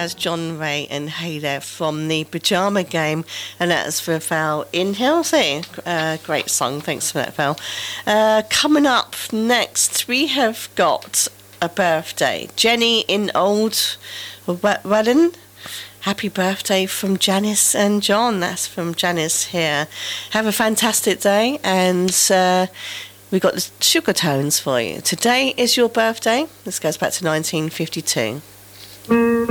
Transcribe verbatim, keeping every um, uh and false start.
as John Ray and Hey There from the Pyjama Game, and that's for Val in Hilsey. Uh, great song, thanks for that, Val. Uh, coming up next, we have got a birthday. Jenny in Old Welland. Happy birthday from Janice and John. That's from Janice here. Have a fantastic day, and uh, we got the Sugar Tones for you. Today is your birthday. This goes back to nineteen fifty-two.